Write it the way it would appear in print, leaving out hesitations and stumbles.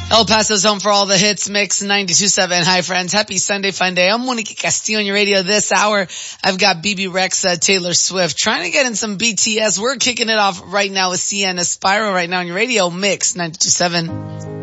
El Paso's home for all the hits, Mix 92.7. Hi friends, happy Sunday fun day. I'm Monique Castillo on your radio this hour. I've got BB Rexa, Taylor Swift, trying to get in some BTS. We're kicking it off right now with Sienna Spiral right now on your radio, Mix 92.7.